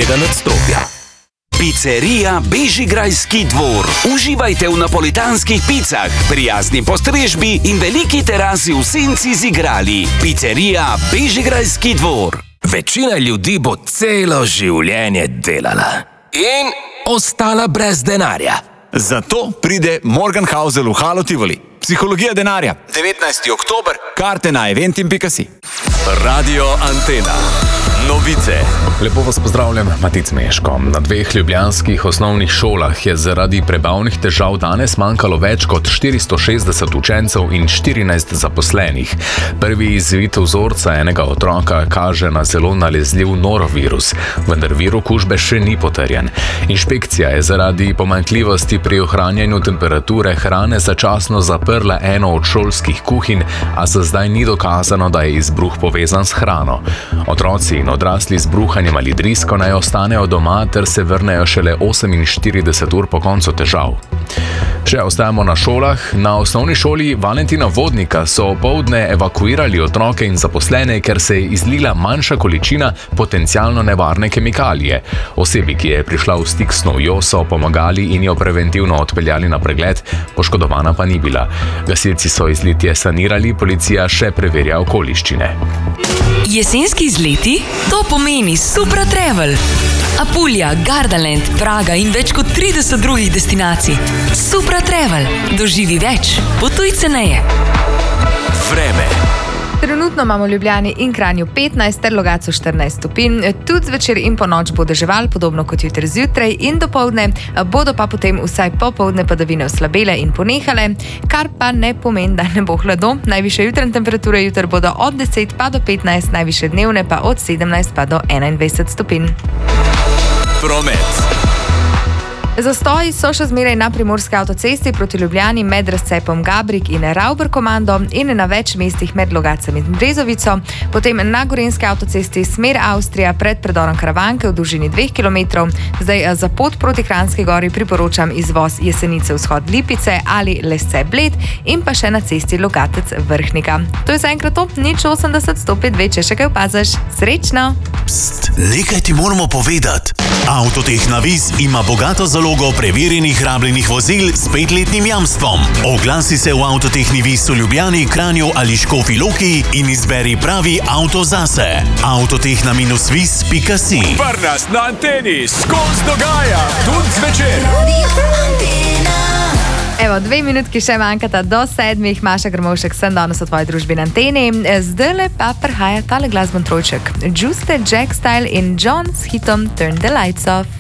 tega nadstropja. Pizzerija Bežigrajski dvor. Uživajte v napolitanskih picah, prijazni postrežbi in veliki terasi v senci z igrali. Pizzerija Bežigrajski dvor. Večina ljudi bo celo življenje delala in ostala brez denarja. Zato pride Morgan Housel v Halo Tivoli. Psihologija denarja. 19. oktober. Karte na eventim.si. Radio Antena. Novice. Lepo vas pozdravljam, Matic Meško. Na 2 ljubljanskih osnovnih šolah je zaradi prebavnih težav danes manjkalo več kot 460 učencev in 14 zaposlenih. Prvi izvid vzorca enega otroka kaže na zelo nalezljiv norovirus, vendar vir okužbe še ni potrjen. Inšpekcija je zaradi pomanjkljivosti pri ohranjanju temperature hrane začasno zaprla eno od šolskih kuhinj, a za zdaj ni dokazano, da je izbruh povezan s hrano. Otroci in odrasli z bruhanjem ali drisko naj ostanejo doma ter se vrnejo šele 48 ur po koncu težav. Še ostajamo na šolah. Na osnovni šoli Valentina Vodnika so opoldne evakuirali otroke in zaposlene, ker se je izlila manjša količina potencialno nevarne kemikalije. Osebi, ki je prišla v stik s snovjo, so pomagali in jo preventivno odpeljali na pregled, poškodovana pa ni bila. Gasilci so izlitje sanirali, policija še preverja okoliščine. Jesenski izleti? To pomeni Supra Travel. Apulija, Gardaland, Praga in več kot 30 drugih destinacij. Supra Travel. Doživi več. Potuj ceneje. Vreme. Trenutno imamo v Ljubljani in Kranju 15 ter Logatcu 14 stopinj. Tudi zvečer in ponoč bo deževal, podobno kot jutri zjutraj in dopoldne, bodo pa potem vsaj popoldne padavine oslabele in ponehale, kar pa ne pomeni, da ne bo hlado. Najvišje jutranje temperature jutri bodo od 10 pa do 15, najvišje dnevne pa od 17 pa do 21 stopinj. Promet. Zastoji so še zmeraj na primorski avtocesti proti Ljubljani med razcepom Gabrik in Rauber-komando in na več mestih med Logatcem in Brezovico. Potem na gorenski avtocesti smer Avstrija pred predorom Karavanke v dolžini 2 km. Zdaj za pot proti Kranjski gori priporočam izvoz Jesenice vzhod Lipice ali Lesce Bled in pa še na cesti Logatec Vrhnika. To je zaenkrat to, 080 105 2, če še kaj opaziš. Srečno! Pst, nekaj ti moramo povedati. Avtotehna Vis ima bogato zalogo preverjenih rabljenih vozil s 5-letnim jamstvom. Oglasi se v Avtotehni Vis v Ljubljani, Kranju ali Škofji Loki in izberi pravi avto zase. Avtotehna-vis.si. Pri nas na anteni skozi dogaja, tudi zvečer. Evo, 2 minutki še manjkata do 7. Maša Grmovšek sem danes v tvoji družbi na anteni. Zdajle pa prihaja tale glasben trojček. Juste, Jack Style in John s hitom Turn the Lights Off.